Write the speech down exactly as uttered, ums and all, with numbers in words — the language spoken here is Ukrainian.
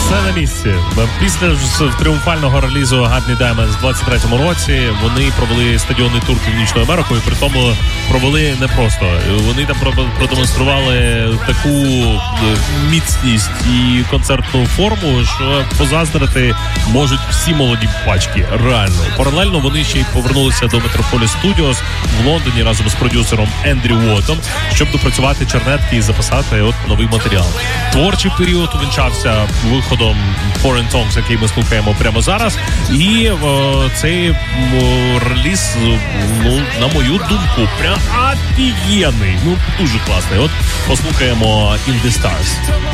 Все на місці. Після тріумфального релізу Godly Diamonds в двадцять третьому році вони провели стадіонний тур Північною Америкою, і при тому провели не просто. Вони там продемонстрували таку міцність і концертну форму, що позаздрити можуть всі молоді пачки. Реально. Паралельно вони ще й повернулися до Metropolis Studios в Лондоні разом з продюсером Ендрю Уотом, щоб допрацювати чернетки і записати от новий матеріал. Творчий період увінчався виходом Foreign Tongues, який ми слухаємо прямо зараз. І о, цей о, реліз, ну, на мою думку, прям офігенний. Ну, дуже класний. От послухаємо In the Stars.